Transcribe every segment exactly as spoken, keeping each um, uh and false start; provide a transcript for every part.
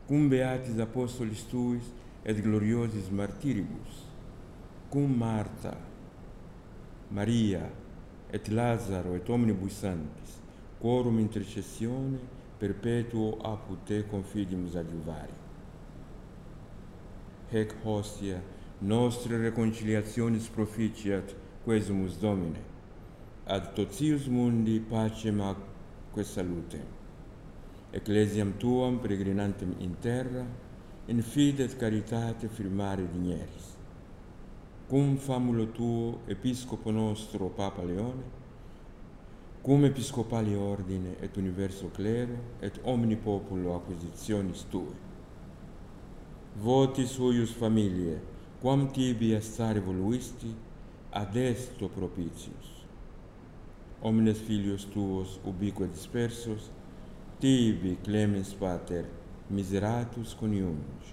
cum beatis apostolis tuis et gloriosis martiribus, cum Marta, Maria et Lazaro et omnibus sanctis, quorum intercessione perpetuo apud te confidimus adjuvari. Hec hostia nostre reconciliationis proficiat quesumus Domine, ad totius mundi pacem atque salutem. Ecclesiam tuam peregrinantem in terra, in fide et caritate firmare digneris. Cum famulo tuo, episcopo nostro Papa Leone, cum episcopali ordine et universo clero, et omni populo acquisitionis tue. Votis huius familiae, quam tibi astare voluisti, ad esto propitius. Omnes filios tuos ubique dispersos, tibi clemens pater miseratus coniunge.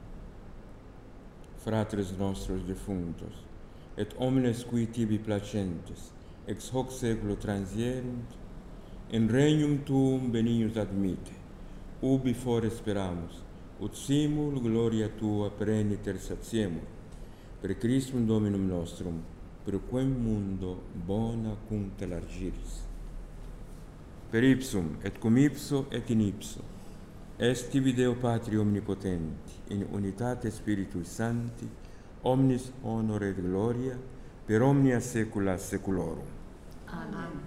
Fratres nostros defunctos, et omnes qui tibi placentes, ex hoc seculo transierunt, in regnum tuum benignus admite, ubi fore speramus, ut simul gloria tua preniter satiemur, per Christum Dominum nostrum, per quem mundo bona cum largiris. Per ipsum, et cum ipso, et in ipso, est tibi Deo Patri omnipotenti, in unitate Spiritui Sancti, omnis honor et gloria, per omnia saecula saeculorum. Amen.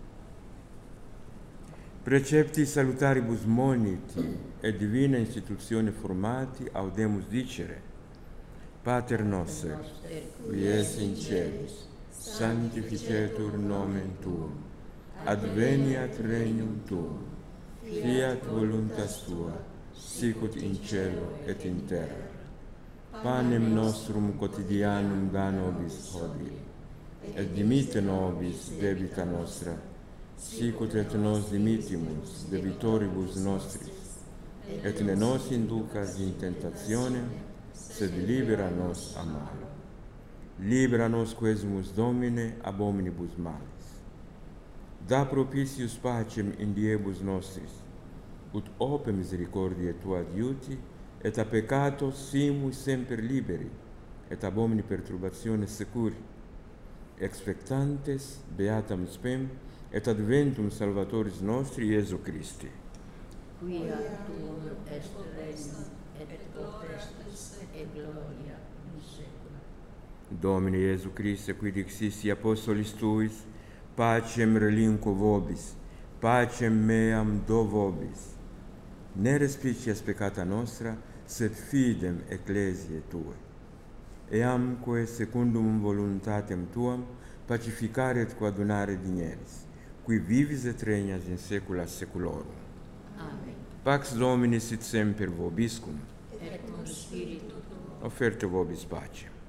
Precepti salutaribus moniti et divina institutione formati audemus dicere: Pater noster, qui es in celis, sanctificetur nomen tuum, adveniat regnum tuum, fiat voluntas tua, sicut in cielo et in terra. Panem nostrum quotidianum da nobis hodie, et dimitte nobis debita nostra, sicut et nos dimittimus debitoribus nostris, et ne nos inducas in tentationem, sed libera nos a malo. Libera nos quesumus Domine ab omnibus malis. Da propitius pacem in diebus nostris, ut ope misericordiae tua adiuti, et a peccato simui semper liberi, et ab omni perturbatione securi, expectantes beatam spem, et adventum Salvatoris nostri Iesu Christi. Quia tuum est regnum, et potestas, et gloria in saecula. Domine Iesu Christe, qui dixisti apostolis tuis, pacem relinquo vobis, pacem meam do vobis. Ne respicias peccata nostra, sed fidem ecclesiae tue. Eamque secundum voluntatem tuam pacificare et coadunare digneris, qui vivis et regnas in saecula saeculorum. Amen. Pax Domini sit semper vobiscum. Et cum spiritu tuo. Offerte vobis pacem.